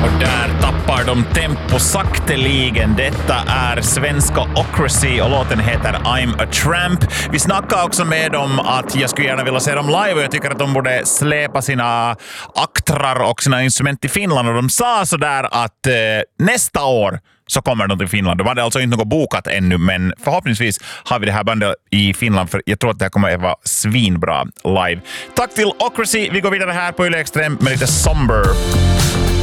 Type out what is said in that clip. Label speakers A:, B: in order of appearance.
A: Och där tappar de tempo sakteligen. Detta är svenska Ocracy och låten heter I'm a Tramp. Vi snackade också med dem att jag skulle gärna vilja se dem live och jag tycker att de borde släpa sina aktrar och sina instrument till Finland. Och de sa sådär att nästa år så kommer de till Finland. De hade alltså inte något bokat ännu, men förhoppningsvis har vi det här bandet i Finland, för jag tror att det här kommer att vara svinbra live. Tack till Ocracy. Vi går vidare här på Yle Extrem med lite Somber.